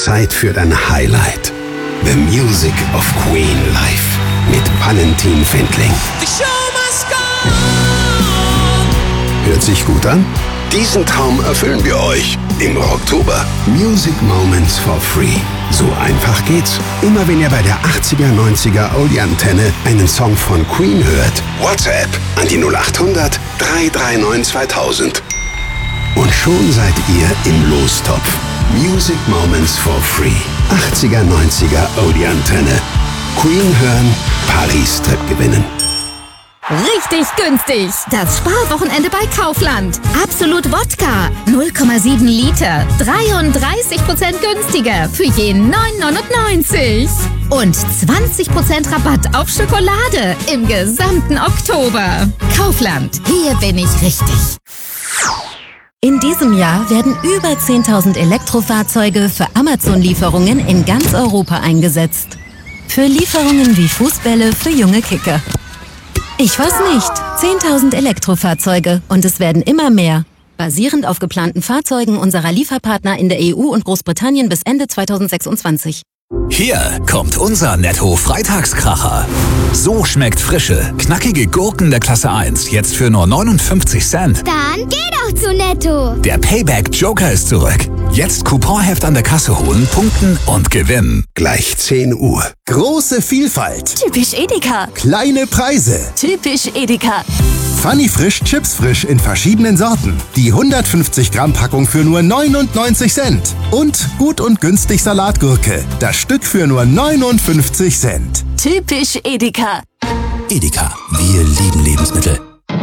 Zeit für dein Highlight. The Music of Queen live mit Valentin Findling. The show must go on. Hört sich gut an? Diesen Traum erfüllen wir euch im Oktober. Music Moments for free. So einfach geht's. Immer wenn ihr bei der 80er, 90er Oldie-Antenne einen Song von Queen hört, WhatsApp an die 0800 339 2000. Und schon seid ihr im Lostopf. Music Moments for free. 80er, 90er Oldie-Antenne. Queen hören, Paris-Trip gewinnen. Richtig günstig. Das Sparwochenende bei Kaufland. Absolut Wodka. 0,7 Liter. 33% günstiger für je 9,99. Und 20% Rabatt auf Schokolade im gesamten Oktober. Kaufland. Hier bin ich richtig. In diesem Jahr werden über 10.000 Elektrofahrzeuge für Amazon-Lieferungen in ganz Europa eingesetzt. Für Lieferungen wie Fußbälle für junge Kicker. Ich weiß nicht. 10.000 Elektrofahrzeuge und es werden immer mehr. Basierend auf geplanten Fahrzeugen unserer Lieferpartner in der EU und Großbritannien bis Ende 2026. Hier kommt unser Netto-Freitagskracher. So schmeckt frische, knackige Gurken der Klasse 1 jetzt für nur 59 Cent. Dann geh doch zu Netto. Der Payback-Joker ist zurück. Jetzt Couponheft an der Kasse holen, punkten und gewinnen. Gleich 10 Uhr. Große Vielfalt. Typisch Edeka. Kleine Preise. Typisch Edeka. Funny Frisch, Chips frisch in verschiedenen Sorten. Die 150 Gramm Packung für nur 99 Cent. Und gut und günstig Salatgurke. Das Stück für nur 59 Cent. Typisch Edeka. Edeka, wir lieben Lebensmittel.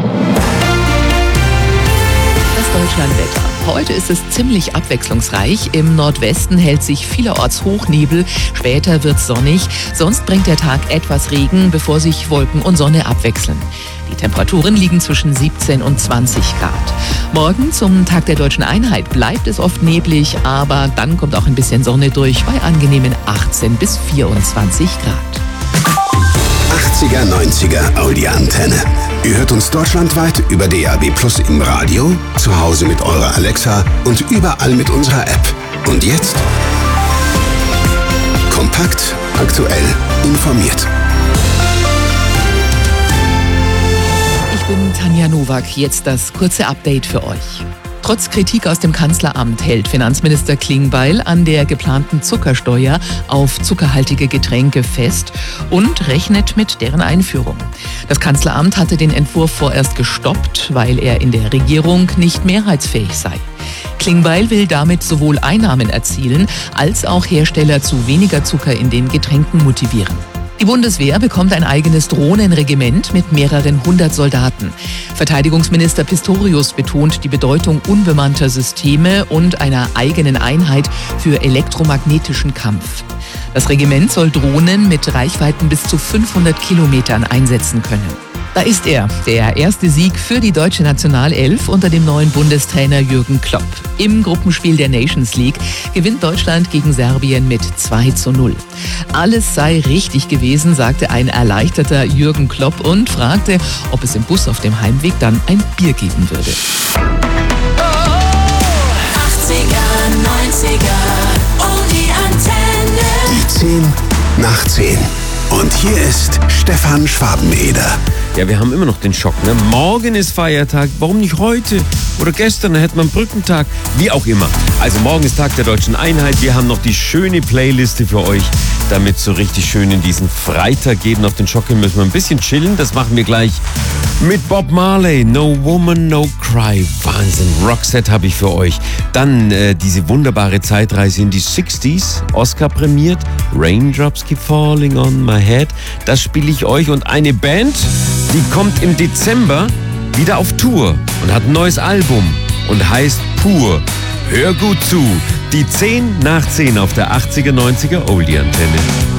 Das Deutschlandwetter. Heute ist es ziemlich abwechslungsreich. Im Nordwesten hält sich vielerorts Hochnebel. Später wird's sonnig. Sonst bringt der Tag etwas Regen, bevor sich Wolken und Sonne abwechseln. Die Temperaturen liegen zwischen 17 und 20 Grad. Morgen zum Tag der Deutschen Einheit bleibt es oft neblig, aber dann kommt auch ein bisschen Sonne durch bei angenehmen 18 bis 24 Grad. 80er, 90er Audi-Antenne. Ihr hört uns deutschlandweit über DAB+ im Radio, zu Hause mit eurer Alexa und überall mit unserer App. Und jetzt? Kompakt, aktuell, informiert. Ich bin Tanja Nowak, jetzt das kurze Update für euch. Trotz Kritik aus dem Kanzleramt hält Finanzminister Klingbeil an der geplanten Zuckersteuer auf zuckerhaltige Getränke fest und rechnet mit deren Einführung. Das Kanzleramt hatte den Entwurf vorerst gestoppt, weil er in der Regierung nicht mehrheitsfähig sei. Klingbeil will damit sowohl Einnahmen erzielen, als auch Hersteller zu weniger Zucker in den Getränken motivieren. Die Bundeswehr bekommt ein eigenes Drohnenregiment mit mehreren 100 Soldaten. Verteidigungsminister Pistorius betont die Bedeutung unbemannter Systeme und einer eigenen Einheit für elektromagnetischen Kampf. Das Regiment soll Drohnen mit Reichweiten bis zu 500 Kilometern einsetzen können. Da ist er, der erste Sieg für die deutsche Nationalelf unter dem neuen Bundestrainer Jürgen Klopp. Im Gruppenspiel der Nations League gewinnt Deutschland gegen Serbien mit 2:0. Alles sei richtig gewesen, sagte ein erleichterter Jürgen Klopp und fragte, ob es im Bus auf dem Heimweg dann ein Bier geben würde. 80er, 90er, Oldie Antenne. Die 10 nach 10. Und hier ist Stefan Schwabeneder. Ja, wir haben immer noch den Schock, ne? Morgen ist Feiertag, warum nicht heute? Oder gestern, dann hätte man Brückentag, wie auch immer. Also morgen ist Tag der Deutschen Einheit, wir haben noch die schöne Playliste für euch, damit so richtig schön in diesen Freitag geht. Und auf den Schock hin müssen wir ein bisschen chillen, das machen wir gleich mit Bob Marley, No Woman, No Cry. Wahnsinn, Roxette habe ich für euch. Dann diese wunderbare Zeitreise in die 60s, Oscar prämiert, Raindrops Keep Falling on My Head. Das spiele ich euch und eine Band, die kommt im Dezember wieder auf Tour und hat ein neues Album und heißt Pur. Hör gut zu, die 10 nach 10 auf der 80er, 90er Oldie-Antenne.